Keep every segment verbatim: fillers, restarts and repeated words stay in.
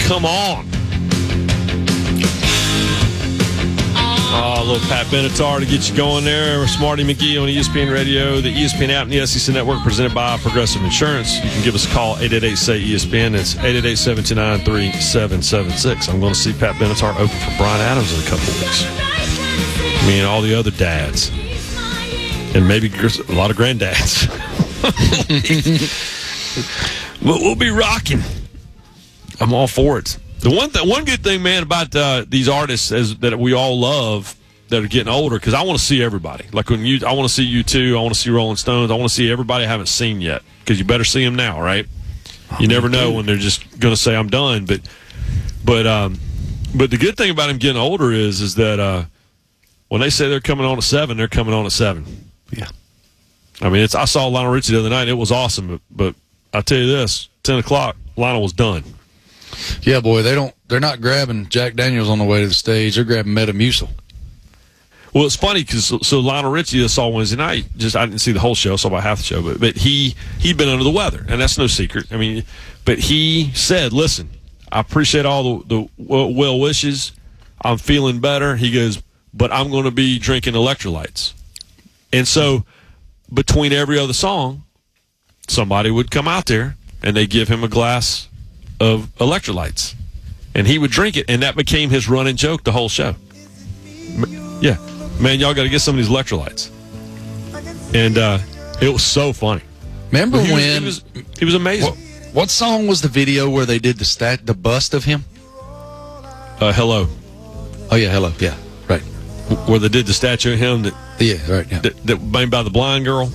come on. Oh, a little Pat Benatar to get you going there. Smarty McGee on E S P N Radio, the E S P N app, and the S E C Network, presented by Progressive Insurance. You can give us a call, eight eight eight, S A Y, E S P N. It's eight eight eight, seven two nine, three seven seven six. I'm going to see Pat Benatar open for Brian Adams in a couple of weeks. Me and all the other dads. And maybe a lot of granddads. But we'll be rocking. I'm all for it. The one th- one good thing, man, about uh, these artists is that we all love that are getting older, because I want to see everybody. Like when you, I want to see you too. I want to see Rolling Stones. I want to see everybody I haven't seen yet, because you better see them now, right? You never know when they're just going to say I'm done. But but um, but the good thing about them getting older is is that uh, when they say they're coming on at seven, they're coming on at seven. Yeah. I mean, it's. I saw Lionel Richie the other night. It was awesome. But, but I tell you this, ten o'clock, Lionel was done. Yeah, boy, they don't. They're not grabbing Jack Daniels on the way to the stage. They're grabbing Metamucil. Well, it's funny because so, so Lionel Richie, I saw Wednesday night. Just I didn't see the whole show, saw about half the show, but but he he'd been under the weather, and that's no secret. I mean, but he said, "Listen, I appreciate all the the well wishes. I'm feeling better." He goes, "But I'm going to be drinking electrolytes," and so between every other song, somebody would come out there and they give him a glass of electrolytes, and he would drink it, and that became his running joke the whole show. Yeah, man, y'all got to get some of these electrolytes, and uh, it was so funny. Remember he when was, he was, he was amazing. What, what song was the video where they did the stat, the bust of him? Uh, hello. Oh yeah, hello. Yeah, right. Where they did the statue of him that yeah, right. Yeah. that, that made by the blind girl.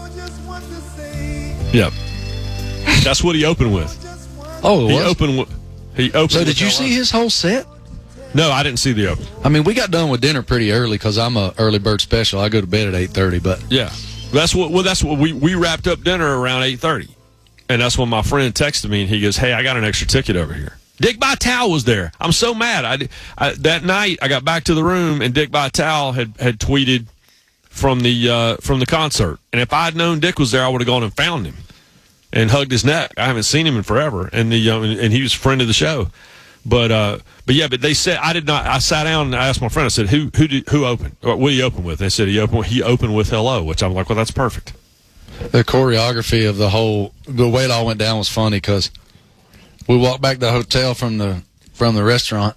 Yeah, that's what he opened with. Oh, it he was? opened with. He opened. So with did you hello. see his whole set? No, I didn't see the open. I mean, we got done with dinner pretty early because I'm a early bird special. I go to bed at eight thirty. But yeah, that's what. Well, that's what we we wrapped up dinner around eight thirty, and that's when my friend texted me and he goes, "Hey, I got an extra ticket over here." Dick Vitale was there. I'm so mad. I, I that night I got back to the room and Dick Vitale had had tweeted from the uh, from the concert, and if I'd known Dick was there, I would have gone and found him and hugged his neck. I haven't seen him in forever, and the um, and he was a friend of the show. But uh, but yeah, but they said I did not. I sat down and I asked my friend. I said, "Who who did who opened? Or what did he open with?" They said he opened he opened with "Hello," which I'm like, "Well, that's perfect." The choreography of the whole, the way it all went down was funny because we walked back to the hotel from the from the restaurant,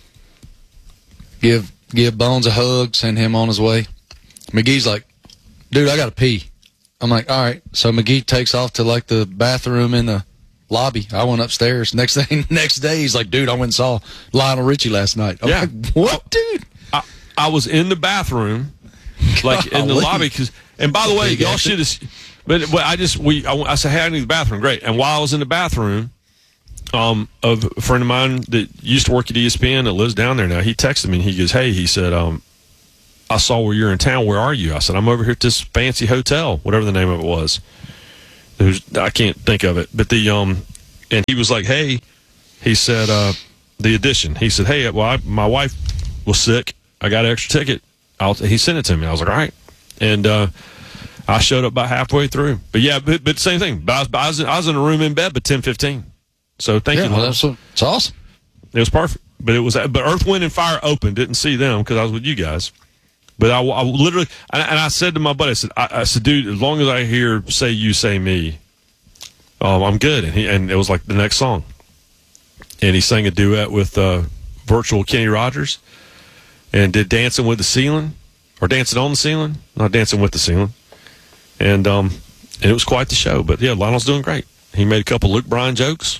give give Bones a hug, send him on his way. McGee's like, "Dude, I got to pee." I'm like, "All right." So McGee takes off to like the bathroom in the lobby. I went upstairs. Next thing, next day, he's like, "Dude, I went and saw Lionel Richie last night." I'm yeah, like, what, dude? I, I was in the bathroom, like in the lobby. Cause, and by the way, y'all should have. But, but I just we I, I said, "Hey, I need the bathroom." Great. And while I was in the bathroom, um, of a friend of mine that used to work at E S P N that lives down there now, he texted me and he goes, "Hey," he said, um, "I saw where you're in town. Where are you?" I said, "I'm over here at this fancy hotel, whatever the name of it was." Was, I can't think of it, but the um, and he was like, "Hey," he said, uh, "the Edition." He said, "Hey, well, I, my wife was sick. I got an extra ticket." I'll, he sent it to me. I was like, "All right," and uh, I showed up about halfway through. But yeah, but, but same thing. I was, I was I was in a room in bed by ten fifteen. So thank yeah, you. Well, that's it's awesome. It was perfect. But it was but Earth, Wind, and Fire opened. Didn't see them because I was with you guys. But I, I literally, and I, and I said to my buddy, I said, I, I said, "Dude, as long as I hear Say You, Say Me, um, I'm good." And he, and it was like the next song. And he sang a duet with uh, virtual Kenny Rogers and did Dancing with the Ceiling, or Dancing on the Ceiling, not Dancing with the Ceiling. And, um, and it was quite the show. But yeah, Lionel's doing great. He made a couple Luke Bryan jokes.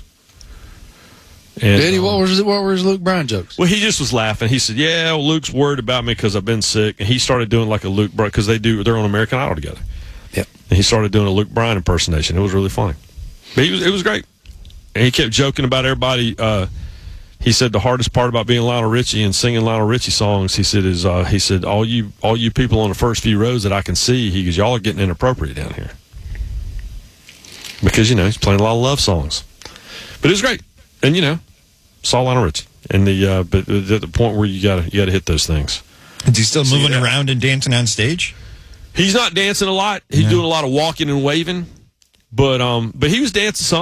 And, Did he? um, What was what were his Luke Bryan jokes? Well, he just was laughing. He said, "Yeah, well, Luke's worried about me because I've been sick." And he started doing like a Luke Bryan, because they do they're on American Idol together. Yep. And he started doing a Luke Bryan impersonation. It was really funny. But he was it was great. And he kept joking about everybody. Uh, he said the hardest part about being Lionel Richie and singing Lionel Richie songs, he said, is uh, he said all you all you people on the first few rows that I can see, he goes, y'all are getting inappropriate down here. Because, you know, he's playing a lot of love songs. But it was great. And, you know, saw Lionel Richie. And the uh, but at the point where you gotta you gotta hit those things. Is he still See moving that? around and dancing on stage? He's not dancing a lot. He's Yeah. doing a lot of walking and waving. But um but he was dancing some.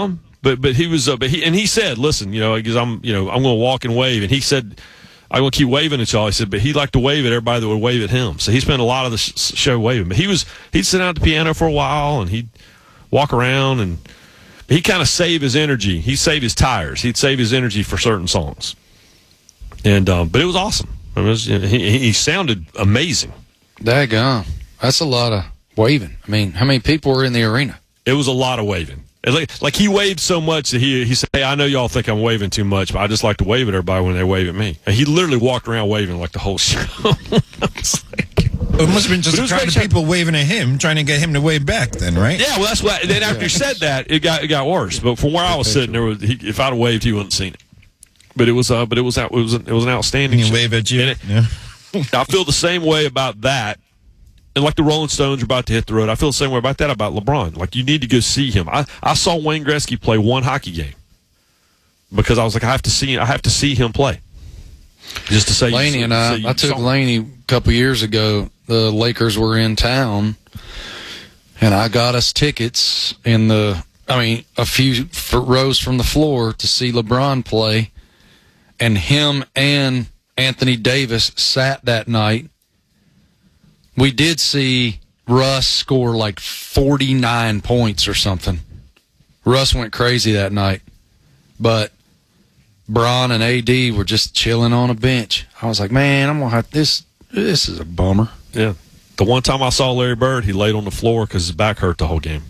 but but he was, uh, but he and he said, listen, you know, because I'm, you know, I'm going to walk and wave, and he said, I'm going to keep waving at y'all. He said, but he liked to wave at everybody that would wave at him. So he spent a lot of the sh- show waving. But he was, he'd sit down at the piano for a while, and he'd walk around, and he kind of saved his energy. He'd save his tires. He'd save his energy for certain songs. And um, but it was awesome. It was, you know, he he sounded amazing. Daggone, that's a lot of waving. I mean, how many people were in the arena? It was a lot of waving. Like, like he waved so much that he he said, "Hey, I know y'all think I'm waving too much, but I just like to wave at everybody when they wave at me." And he literally walked around waving like the whole show. It's like, it must have been just a crowd of people waving at him, trying to get him to wave back. Then, right? Yeah. Well, that's what. Then after he said that, it got it got worse. But from where I was sitting, there was he, if I'd have waved, he wouldn't have seen it. But it was uh, but it was out. It was it was an outstanding. Can you show. wave at you? It, yeah. I feel the same way about that. And like the Rolling Stones are about to hit the road, I feel the same way about that about LeBron. Like, you need to go see him. I, I saw Wayne Gretzky play one hockey game because I was like, I have to see I have to see him play. Just to say, Laney you, and I, you I took saw. Laney a couple years ago. The Lakers were in town, and I got us tickets in the, I mean, a few rows from the floor to see LeBron play. And him and Anthony Davis sat that night. We did see Russ score like forty-nine points or something. Russ went crazy that night. But Bron and A D were just chilling on a bench. I was like, man, I'm going to have this. This is a bummer. Yeah. The one time I saw Larry Bird, he laid on the floor because his back hurt the whole game.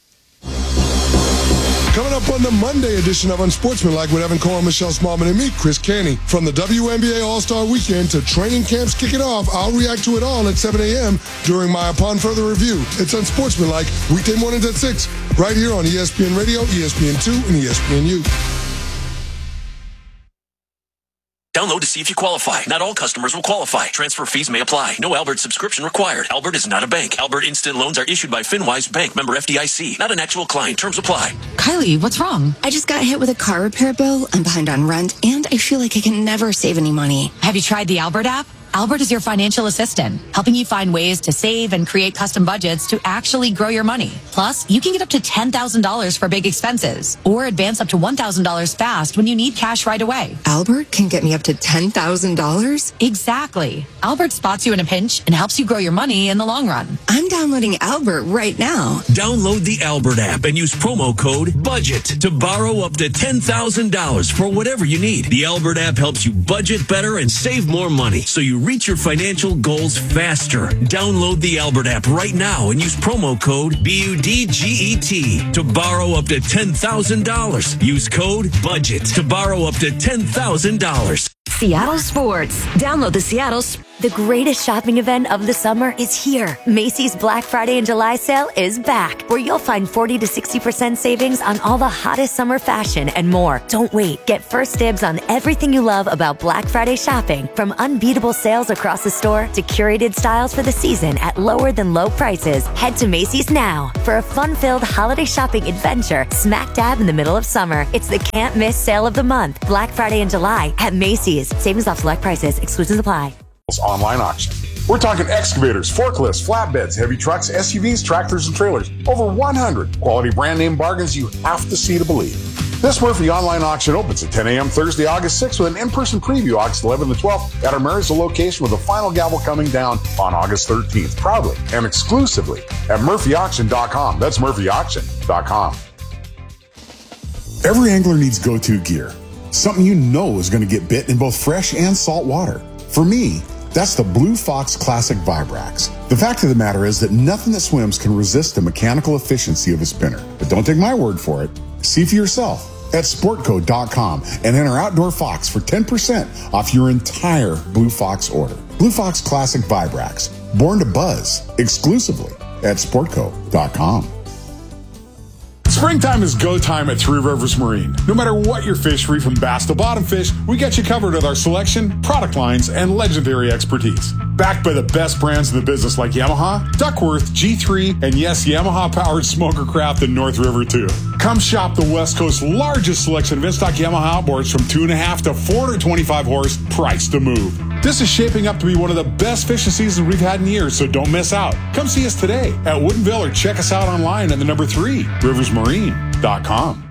Coming up on the Monday edition of Unsportsmanlike with Evan Cohen, Michelle Smallman, and me, Chris Caney. From the W N B A All-Star Weekend to training camps kicking off, I'll react to it all at seven a.m. during my Upon Further Review. It's Unsportsmanlike, weekday mornings at six, right here on E S P N Radio, E S P N two, and E S P N U. Download to see if you qualify. Not all customers will qualify. Transfer fees may apply. No Albert subscription required. Albert is not a bank. Albert Instant Loans are issued by FinWise Bank, member F D I C. Not an actual client. Terms apply. Kylie, what's wrong? I just got hit with a car repair bill. I'm behind on rent, and I feel like I can never save any money. Have you tried the Albert app? Albert is your financial assistant, helping you find ways to save and create custom budgets to actually grow your money. Plus, you can get up to ten thousand dollars for big expenses or advance up to one thousand dollars fast when you need cash right away. Albert can get me up to ten thousand dollars? Exactly. Albert spots you in a pinch and helps you grow your money in the long run. I'm downloading Albert right now. Download the Albert app and use promo code BUDGET to borrow up to ten thousand dollars for whatever you need. The Albert app helps you budget better and save more money, so you reach your financial goals faster. Download the Albert app right now and use promo code B U D G E T to borrow up to ten thousand dollars. Use code BUDGET to borrow up to ten thousand dollars. Seattle Sports. Download the Seattle Sports. The greatest shopping event of the summer is here. Macy's Black Friday and July sale is back, where you'll find forty to sixty percent savings on all the hottest summer fashion and more. Don't wait. Get first dibs on everything you love about Black Friday shopping, from unbeatable sales across the store to curated styles for the season at lower than low prices. Head to Macy's now for a fun-filled holiday shopping adventure smack dab in the middle of summer. It's the can't miss sale of the month. Black Friday and July at Macy's. Savings off select prices. Exclusions apply. Online auction. We're talking excavators, forklifts, flatbeds, heavy trucks, S U Vs, tractors, and trailers. Over one hundred quality brand name bargains you have to see to believe. This Murphy online auction opens at ten a.m. Thursday, August sixth with an in-person preview August eleventh and twelfth at our Marysville location, with the final gavel coming down on August thirteenth. Proudly and exclusively at Murphy Auction dot com. That's Murphy Auction dot com. Every angler needs go-to gear. Something you know is going to get bit in both fresh and salt water. For me, that's the Blue Fox Classic Vibrax. The fact of the matter is that nothing that swims can resist the mechanical efficiency of a spinner. But don't take my word for it. See for yourself at sportco dot com and enter Outdoor Fox for ten percent off your entire Blue Fox order. Blue Fox Classic Vibrax, born to buzz, exclusively at sportco dot com. Springtime is go time at Three Rivers Marine. No matter what your fishery, from bass to bottom fish, we got you covered with our selection, product lines, and legendary expertise. Backed by the best brands in the business like Yamaha, Duckworth, G three, and yes, Yamaha-powered Smoker Craft in North River too. Come shop the West Coast's largest selection of in-stock Yamaha outboards from two and a half to four hundred twenty-five horse, priced to move. This is shaping up to be one of the best fishing seasons we've had in years, so don't miss out. Come see us today at Woodinville or check us out online at the number three, rivers marine dot com.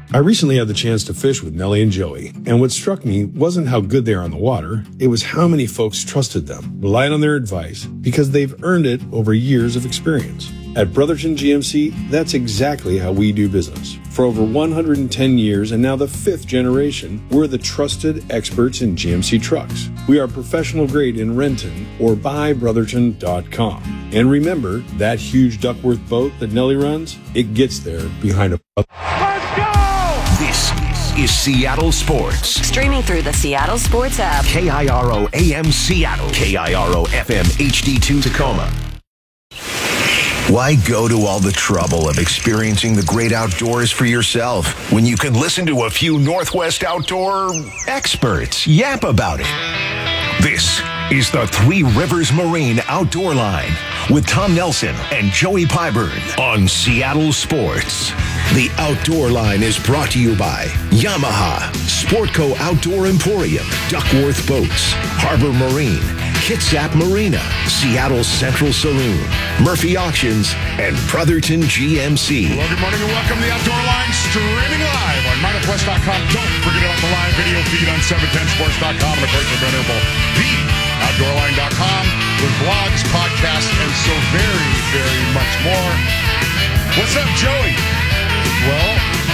I recently had the chance to fish with Nellie and Joey, and what struck me wasn't how good they are on the water, it was how many folks trusted them, relied on their advice, because they've earned it over years of experience. At Brotherton G M C, that's exactly how we do business. For over one hundred ten years and now the fifth generation, we're the trusted experts in G M C trucks. We are professional grade in Renton or buy brotherton dot com. And remember, that huge Duckworth boat that Nellie runs, it gets there behind a... Let's go! This is Seattle Sports. Streaming through the Seattle Sports app. K I R O A M Seattle. K I R O F M H D two Tacoma. Why go to all the trouble of experiencing the great outdoors for yourself when you can listen to a few Northwest outdoor experts yap about it? This is the Three Rivers Marine Outdoor Line with Tom Nelson and Joey Pyburn on Seattle Sports. The Outdoor Line is brought to you by Yamaha, Sportco Outdoor Emporium, Duckworth Boats, Harbor Marine, Kitsap Marina, Seattle Central Saloon, Murphy Auctions, and Brotherton G M C. Well, good morning and welcome to the Outdoor Line, streaming live on my northwest dot com. Don't forget about the live video feed on seven ten sports dot com and, of course, available the outdoor line dot com with blogs, podcasts, and so very, very much more. What's up, Joey? Well,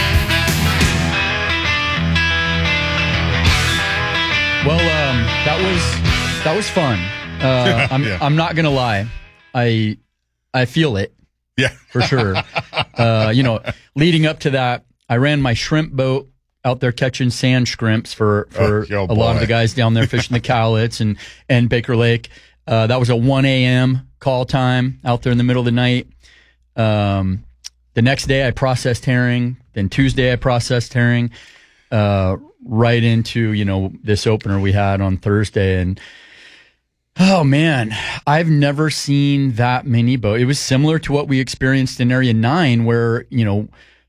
well, um, that was that was fun. Uh, I'm Yeah. I'm not gonna lie, I I feel it. Yeah, for sure. uh, you know, leading up to that, I ran my shrimp boat out there catching sand shrimps for for Oh, a lot of boy. the guys down there fishing the Cowlitz and and Baker Lake. Uh, that was a one a.m. call time out there in the middle of the night. Um, the next day I processed herring. Then Tuesday I processed herring. Uh, right into, you know, this opener we had on Thursday. And oh man, I've never seen that many boats. It was similar to what we experienced in Area nine where, you know,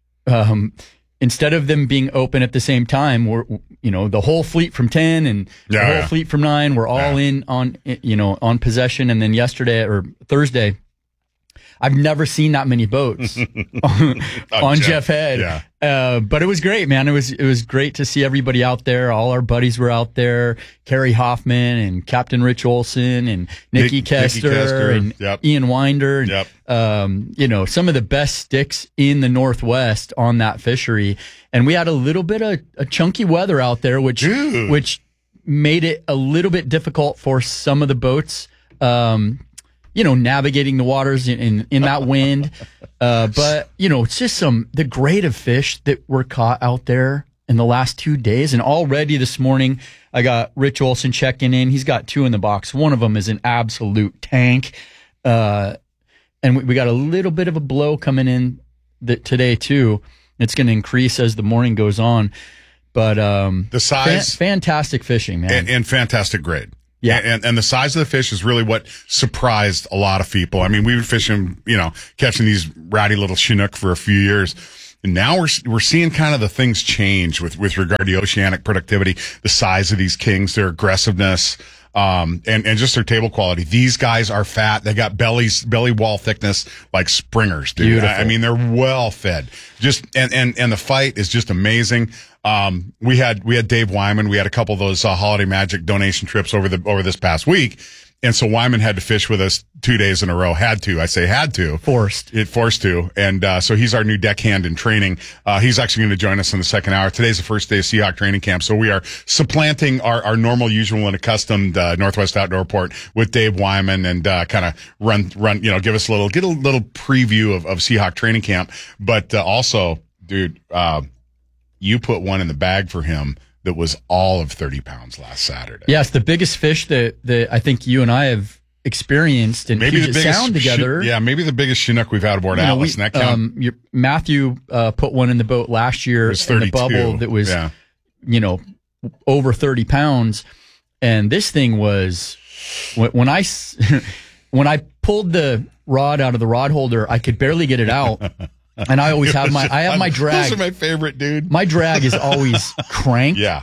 um, instead of them being open at the same time, we're, you know, the whole fleet from ten and Yeah, the whole yeah. fleet from nine, we're all in on, you know, on possession. And then yesterday or Thursday, I've never seen that many boats on, on Jeff, Jeff Head. yeah. Uh, but it was great, man. It was it was great to see everybody out there. All our buddies were out there. Kerry Hoffman and Captain Rich Olson and Nikki Nick- Kester, Nikki Kester, and yep. Ian Winder. And, Yep. um, you know, some of the best sticks in the Northwest on that fishery. And we had a little bit of a chunky weather out there, which Dude. which made it a little bit difficult for some of the boats. Um, you know, navigating the waters in, in, in that wind. Uh, but, you know, it's just some, the grade of fish that were caught out there in the last two days. And already this morning, I got Rich Olson checking in. He's got two in the box. One of them is an absolute tank. Uh, and we, we got a little bit of a blow coming in that today too. It's going to increase as the morning goes on. But, um, The size- fan- fantastic fishing, man. and, and fantastic grade. Yeah. And, and the size of the fish is really what surprised a lot of people. I mean, we were fishing, you know, catching these ratty little Chinook for a few years. And now we're, we're seeing kind of the things change with, with regard to oceanic productivity, the size of these kings, their aggressiveness, um, and, and just their table quality. These guys are fat. They got bellies, belly wall thickness like springers, dude. Beautiful. I, I mean, they're well fed. Just, and, and, and the fight is just amazing. Um, we had, we had Dave Wyman. We had a couple of those uh, Holiday Magic donation trips over the, over this past week. And so Wyman had to fish with us two days in a row. Had to, I say had to. Forced. It forced to. And, uh, so he's our new deckhand in training. Uh, he's actually going to join us in the second hour. Today's the first day of Seahawk training camp. So we are supplanting our, our normal, usual, and accustomed, uh, Northwest Outdoor Report with Dave Wyman and, uh, kind of run, run, you know, give us a little, get a little preview of, of Seahawk training camp. But, uh, also, dude, uh, you put one in the bag for him that was all of thirty pounds last Saturday. Yes, the biggest fish that, that I think you and I have experienced in Maybe the Puget biggest Sound together. Chi- yeah, maybe the biggest Chinook we've had aboard You know, Atlas. we- and that count? um, your, Matthew uh, put one in the boat last year It was in the thirty-two. bubble that was, Yeah. you know, over thirty pounds. And this thing was, when, when I s- when I pulled the rod out of the rod holder, I could barely get it out. And I always It have was my, just- I have my drag. Those are my favorite, dude. My drag is always cranked. Yeah.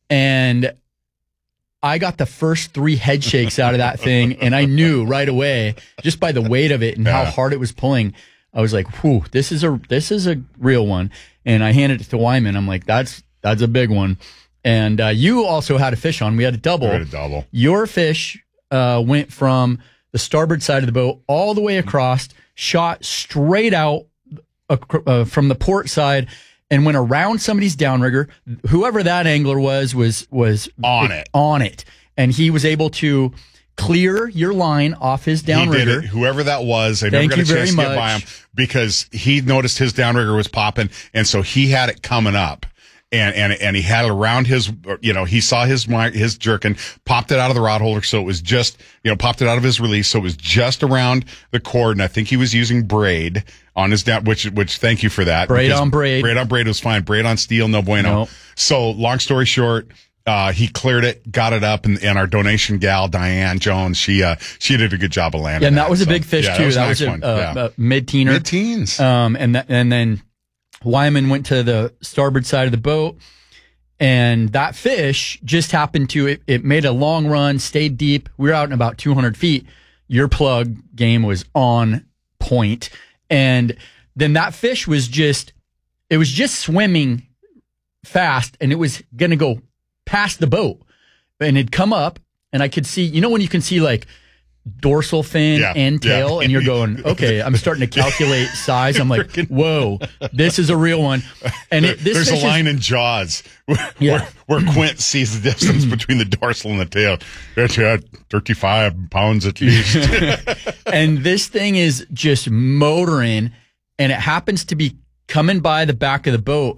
And I got the first three head shakes out of that thing, and I knew right away, just by the weight of it and how Yeah. hard it was pulling, I was like, whew, this is a this is a real one. And I handed it to Wyman. I'm like, that's that's a big one. And uh, you also had a fish on. We had a double. We had a double. Your fish uh, went from the starboard side of the boat all the way across, shot straight out uh, uh, from the port side, and went around somebody's downrigger. Whoever that angler was was was on it. On it. And he was able to clear your line off his downrigger. He did it. Whoever that was, I Thank never got you a chance to very get by him much. because he noticed his downrigger was popping, and so he had it coming up. And, and and he had it around his, you know, he saw his his jerkin, popped it out of the rod holder, so it was just, you know, popped it out of his release, so it was just around the cord, and I think he was using braid on his down, which which thank you for that. Braid on braid. Braid on braid was fine. Braid on steel, no bueno. No. So long story short, uh, he cleared it, got it up, and, and our donation gal Diane Jones, she uh she did a good job of landing. Yeah, and that was a so, big fish yeah, too. That was, That a was nice a, one. uh, yeah. a mid-teener. Mid-teens. Um, and th- and then Wyman went to the starboard side of the boat, and that fish just happened to it. It made a long run, stayed deep. We were out in about two hundred feet. Your plug game was on point, and then that fish was just it was just swimming fast, and it was going to go past the boat, and it'd come up, and I could see, you know, when you can see like dorsal fin Yeah, and tail, yeah. and you're going, okay, I'm starting to calculate size. I'm like, whoa, this is a real one. And it, this There's fish a line is, in Jaws where, Yeah. where, where Quint sees the distance between the dorsal and the tail. It's uh, thirty-five pounds at least. and this thing is just motoring, and it happens to be coming by the back of the boat,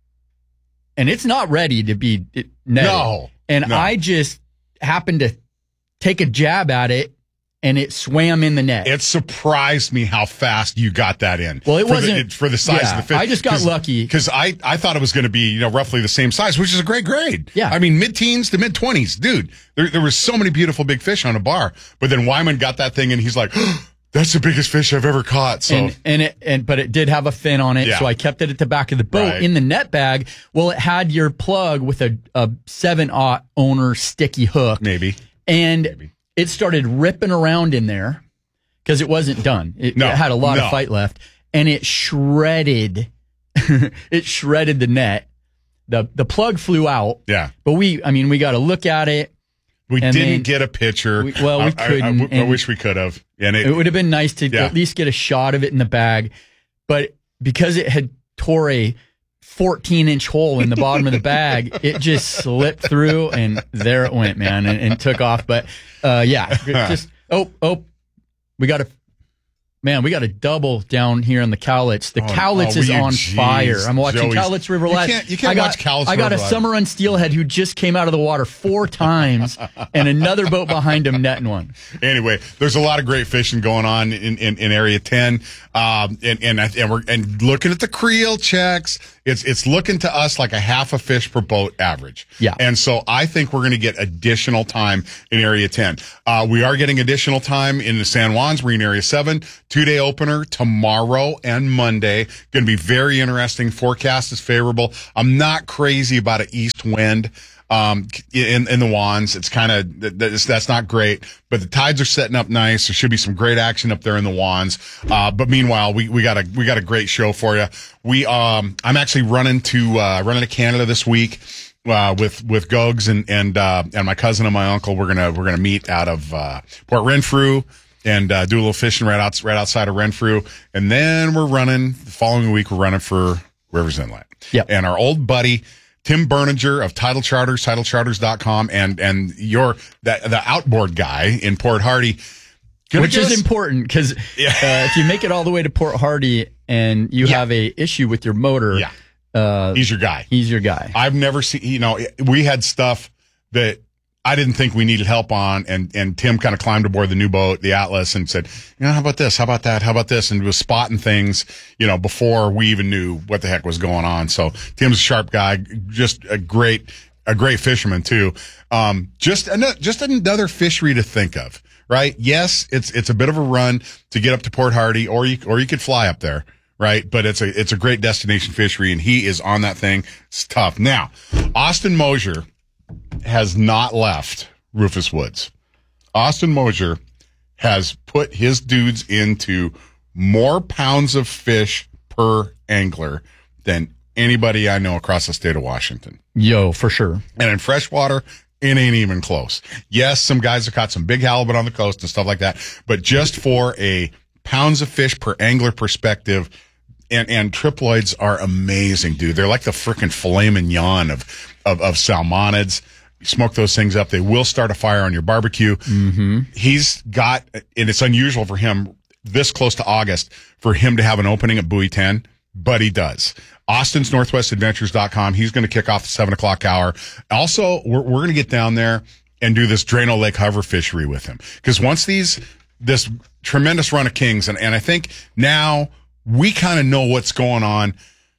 and it's not ready to be netted. No, and no. I just happened to take a jab at it, and it swam in the net. It surprised me how fast you got that in. Well, it for wasn't- the, for the size yeah, of the fish. I just got lucky. because I, I thought it was going to be, you know, roughly the same size, which is a great grade. Yeah. I mean, mid-teens to mid-twenties, dude. There there were so many beautiful big fish on a bar, but then Wyman got that thing and he's like, oh, "That's the biggest fish I've ever caught." So And and it and but it did have a fin on it, Yeah. so I kept it at the back of the boat Right. in the net bag. Well, it had your plug with a a seven aught owner sticky hook, maybe, and Maybe. it started ripping around in there because it wasn't done. It, No, it had a lot no. of fight left, and it shredded. it shredded the net. the The plug flew out. yeah. But we, I mean, we got to look at it. We And didn't then- get a picture. We- well, we I- I- couldn't, I, I and- wish we could have. And it, It would have been nice to Yeah. at least get a shot of it in the bag, but because it had tore a fourteen inch hole in the bottom of the bag, it just slipped through, and there it went, man, and, and took off. But uh, yeah, just oh oh, we got a man, we got a double down here on the Cowlitz. The Oh, Cowlitz oh, is you- on geez, fire. I'm watching Joey's- Cowlitz River You Live. can't- you can't I got, watch Cowlitz I got River a Live. summer run steelhead who just came out of the water four times, and another boat behind him netting one. Anyway, there's a lot of great fishing going on in, in, in Area ten, um, and and I- and we're and looking at the creel checks. It's it's looking to us like a half a fish per boat average. Yeah. And so I think we're going to get additional time in Area ten. Uh, we are getting additional time in the San Juans. We're in Area seven, two day opener tomorrow and Monday. Going to be very interesting. Forecast is favorable. I'm not crazy about an east wind. Um, in, in the Wands, it's kind of, that's, that's not great, but the tides are setting up nice. There should be some great action up there in the Wands. Uh, but meanwhile, we, we got a, we got a great show for you. We, um, I'm actually running to, uh, running to Canada this week, uh, with, with Gogs and, and, uh, and my cousin and my uncle. We're going to, we're going to meet out of, uh, Port Renfrew and, uh, do a little fishing right out, right outside of Renfrew. And then we're running the following week, we're running for Rivers Inlet. Yep. And our old buddy, Tim Berninger of Title Charters, title charters dot com, and, and your, the, the outboard guy in Port Hardy. Gonna Which give is us- important because Yeah. uh, if you make it all the way to Port Hardy and you Yeah. have a issue with your motor, Yeah. uh, He's your guy. he's your guy. I've never seen, you know, we had stuff that I didn't think we needed help on, and, and Tim kind of climbed aboard the new boat, the Atlas, and said, you know, how about this? How about that? How about this? And was spotting things, you know, before we even knew what the heck was going on. So Tim's a sharp guy, just a great, a great fisherman too. Um, just another, just another fishery to think of, right? Yes, it's, it's a bit of a run to get up to Port Hardy, or you, or you could fly up there. Right. But it's a, it's a great destination fishery, and he is on that thing. It's tough. Now, Austin Mosier has not left Rufus Woods. Austin Mosier has put his dudes into more pounds of fish per angler than anybody I know across the state of Washington. Yo, for sure. And in freshwater, it ain't even close. Yes, some guys have caught some big halibut on the coast and stuff like that, but just for a pounds of fish per angler perspective, and, and triploids are amazing, dude. They're like the freaking filet mignon of, of, of salmonids. You smoke those things up. They will start a fire on your barbecue. Mm-hmm. He's got, and it's unusual for him this close to August for him to have an opening at Buoy ten, but he does. Austin's Northwest Adventures dot com. He's going to kick off the seven o'clock hour. Also, we're, we're going to get down there and do this Drano Lake hover fishery with him. Because once these, this tremendous run of kings, and, and I think now we kind of know what's going on.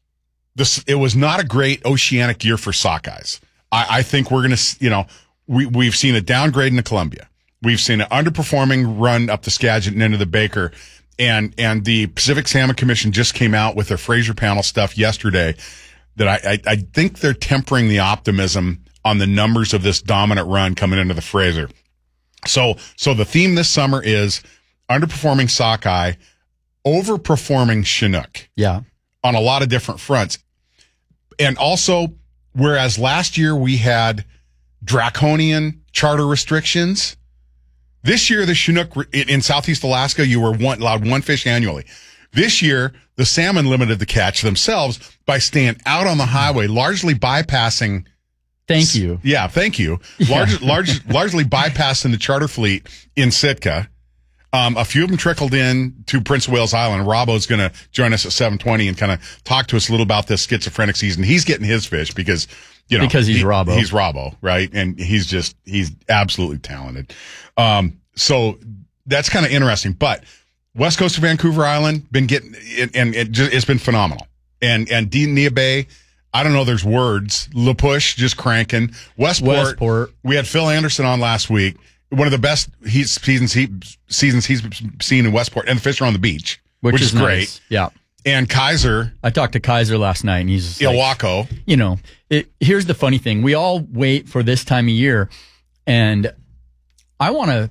This, it was not a great oceanic year for sockeyes. I, I think we're going to, you know, we, we've seen a downgrade in the Columbia. We've seen an underperforming run up the Skagit and into the Baker. And, and the Pacific Salmon Commission just came out with their Fraser panel stuff yesterday that I, I, I think they're tempering the optimism on the numbers of this dominant run coming into the Fraser. So, so the theme this summer is underperforming sockeye, overperforming Chinook. Yeah. On a lot of different fronts. And also, whereas last year we had draconian charter restrictions, this year the Chinook in Southeast Alaska, you were one, allowed one fish annually. This year, the salmon limited the catch themselves by staying out on the highway, largely bypassing. Thank you. Yeah, thank you. Large, yeah. large, largely bypassing the charter fleet in Sitka. Um, a few of them trickled in to Prince of Wales Island. Robbo's going to join us at seven twenty and kind of talk to us a little about this schizophrenic season. He's getting his fish because, you know, because he's he, Robbo. He's Robbo, right? And he's just, he's absolutely talented. Um, so that's kind of interesting. But west coast of Vancouver Island, been getting, and, and it just, it's been phenomenal. And, and Denia Bay, I don't know, there's words. La Push just cranking. Westport, Westport. We had Phil Anderson on last week. One of the best he's, seasons he seasons he's seen in Westport, and the fish are on the beach, which, which is, is great. Nice. Yeah, and Kaiser. I talked to Kaiser last night, and he's Ilwaco. Like, you know, it, here's the funny thing: we all wait for this time of year, and I want to.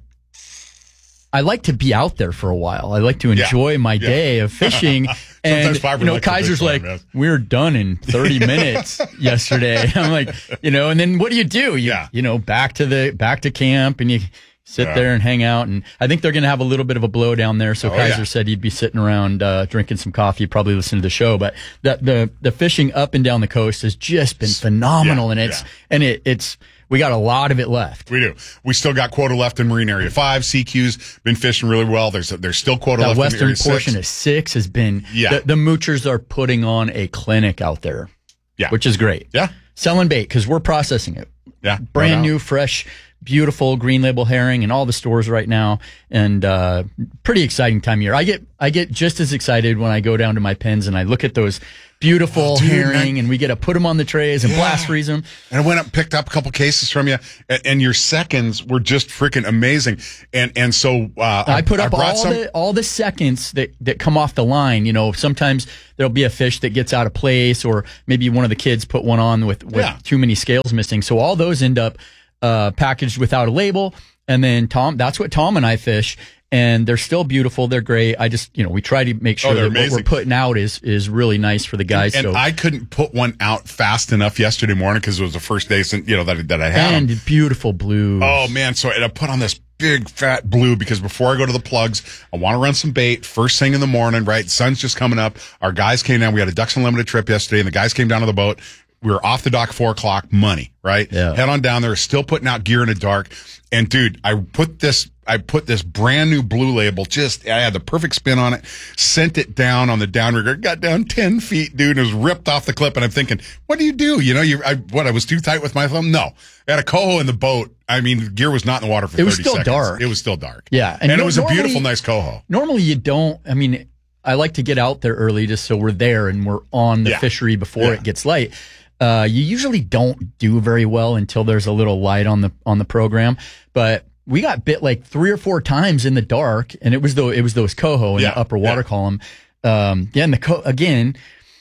I like to be out there for a while. I like to enjoy yeah. my yeah. day of fishing. And, you know, like Kaiser's like, time, yes. we're done in thirty minutes yesterday. I'm like, you know, and then what do you do? You, yeah. you know, back to the, back to camp, and you sit yeah. there and hang out. And I think they're going to have a little bit of a blow down there. So oh, Kaiser yeah. said he'd be sitting around, uh, drinking some coffee, probably listening to the show. But that, the, the fishing up and down the coast has just been phenomenal. Yeah. And it's, yeah. and it, it's, we got a lot of it left. We do. We still got quota left in Marine Area five. C Q's been fishing really well. There's there's still quota that left western in Area portion six. of six has been. Yeah. The, the moochers are putting on a clinic out there. Yeah. Which is great. Yeah. Selling bait because we're processing it. Yeah. Brand new, fresh, beautiful green label herring in all the stores right now, and uh, pretty exciting time of year. I get I get just as excited when I go down to my pens and I look at those beautiful oh, dude, herring, man. And we get to put them on the trays and yeah. blast freeze them. And I went up and picked up a couple cases from you, and, and your seconds were just freaking amazing. And and so uh, I put up I all some- the all the seconds that, that come off the line. You know, sometimes there'll be a fish that gets out of place, or maybe one of the kids put one on with, with yeah. too many scales missing. So all those end up uh, packaged without a label. And then Tom, that's what Tom and I fish. And they're still beautiful. They're great. I just, you know, we try to make sure oh, that amazing. what we're putting out is is really nice for the guys. And, and so. I couldn't put one out fast enough yesterday morning because it was the first day since, you know, that, that I had And them. beautiful blues. Oh, man. So and I put on this big fat blue because before I go to the plugs, I want to run some bait first thing in the morning, right? Sun's just coming up. Our guys came down. We had a Ducks Unlimited trip yesterday, and the guys came down to the boat. We were off the dock four o'clock, money, right? Yeah. Head on down there, still putting out gear in the dark. And dude, I put this, I put this brand new blue label, just, I had the perfect spin on it, sent it down on the downrigger, got down ten feet, dude, and it was ripped off the clip. And I'm thinking, what do you do? You know, you, I, what, I was too tight with my thumb? No. I had a coho in the boat. I mean, gear was not in the water for thirty seconds. It was still seconds. dark. It was still dark. Yeah. And, and no, it was normally, a beautiful, nice coho. Normally you don't, I mean, I like to get out there early just so we're there and we're on the yeah. fishery before yeah. it gets light. Uh, you usually don't do very well until there's a little light on the on the program. But we got bit like three or four times in the dark, and it was the it was those coho in yeah. the upper water yeah. column. Um, yeah, and the co- again,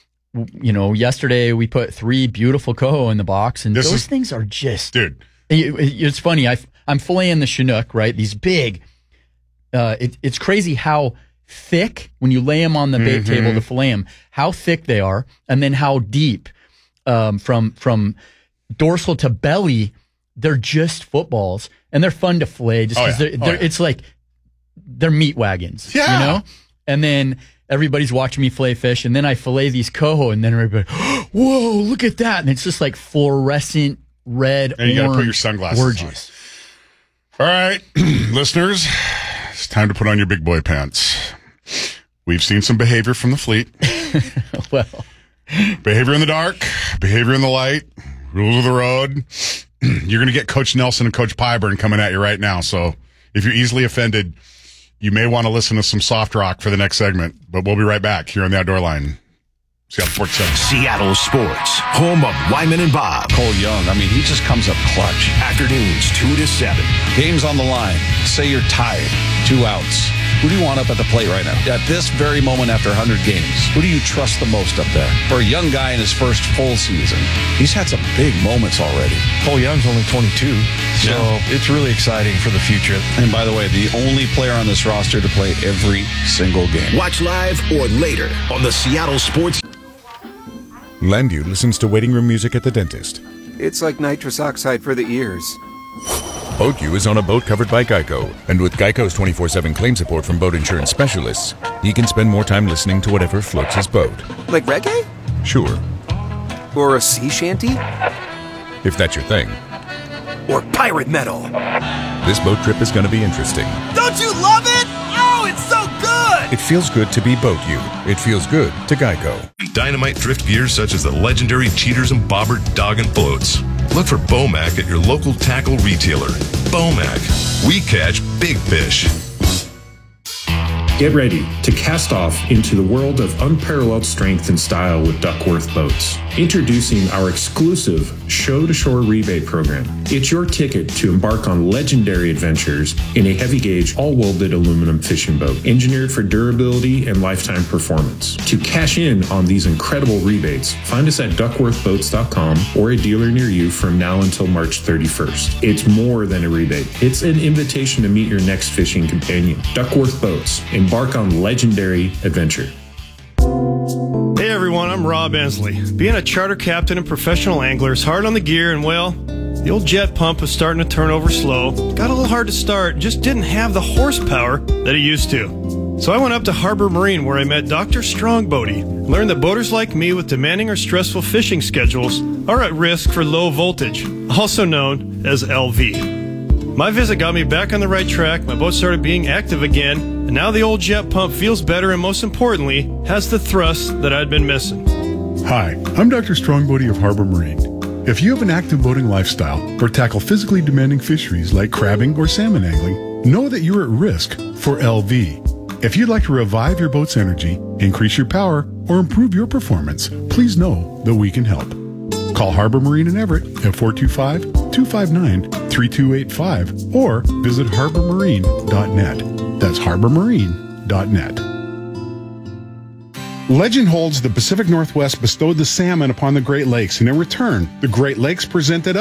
you know, yesterday we put three beautiful coho in the box, and this those is, things are just dude. It, it, it's funny. I I'm filleting the Chinook, right? These big. Uh, it, it's crazy how thick when you lay them on the bait Mm-hmm. table to fillet them, how thick they are, and then how deep um, from from dorsal to belly. They're just footballs, and they're fun to fillet just Oh, because yeah. they're, Oh, they're yeah. it's like they're meat wagons, Yeah. you know. And then everybody's watching me fillet fish, and then I fillet these coho, and then everybody, whoa, look at that, and it's just like fluorescent red. And you got to put orange, your sunglasses gorgeous. on. All right, listeners, it's time to put on your big boy pants. We've seen some behavior from the fleet. Well, behavior in the dark, behavior in the light, rules of the road. You're going to get Coach Nelson and Coach Pyburn coming at you right now. So if you're easily offended, you may want to listen to some soft rock for the next segment. But we'll be right back here on the Outdoor Line. Seattle Sports Center. Seattle Sports, home of Wyman and Bob. Cole Young, I mean, he just comes up clutch. Afternoons, two to seven. Game's on the line. Say you're tied, two outs. Who do you want up at the plate right now? At this very moment after one hundred games, who do you trust the most up there? For a young guy in his first full season, he's had some big moments already. Cole Young's only twenty-two, so Yeah. it's really exciting for the future. And by the way, the only player on this roster to play every single game. Watch live or later on the Seattle Sports. Landu listens to waiting room music at the dentist. It's like nitrous oxide for the ears. BoatU is on a boat covered by Geico, and with Geico's twenty-four seven claim support from boat insurance specialists, he can spend more time listening to whatever floats his boat. Like reggae? Sure, Or a sea shanty? if that's your thing. Or pirate metal? This boat trip is going to be interesting. Don't you love it? Oh, it's so good! It feels good to be BoatU. It feels good to Geico. Dynamite drift gears such as the legendary Cheaters and Bobber Dog and Floats. Look for Bomac at your local tackle retailer. Bomac. We catch big fish. Get ready to cast off into the world of unparalleled strength and style with Duckworth Boats. Introducing our exclusive Show-to-Shore rebate program. It's your ticket to embark on legendary adventures in a heavy gauge, all-welded aluminum fishing boat, engineered for durability and lifetime performance. To cash in on these incredible rebates, find us at duckworth boats dot com or a dealer near you from now until March thirty-first. It's more than a rebate. It's an invitation to meet your next fishing companion. Duckworth Boats. Embark on legendary adventure. Hey everyone, I'm Rob Ensley. Being a charter captain and professional angler is hard on the gear, and well, the old jet pump was starting to turn over slow. Got a little hard to start, just didn't have the horsepower that it used to. So I went up to Harbor Marine where I met Doctor Strongbody and learned that boaters like me with demanding or stressful fishing schedules are at risk for low voltage, also known as L V. My visit got me back on the right track, my boat started being active again, and now the old jet pump feels better and most importantly, has the thrust that I'd been missing. Hi, I'm Doctor Strongbody of Harbor Marine. If you have an active boating lifestyle or tackle physically demanding fisheries like crabbing or salmon angling, know that you're at risk for L V. If you'd like to revive your boat's energy, increase your power, or improve your performance, please know that we can help. Call Harbor Marine in Everett at four two five, two five nine, three two eight five or visit harbor marine dot net. That's harbor marine dot net. Legend holds the Pacific Northwest bestowed the salmon upon the Great Lakes, and in return, the Great Lakes presented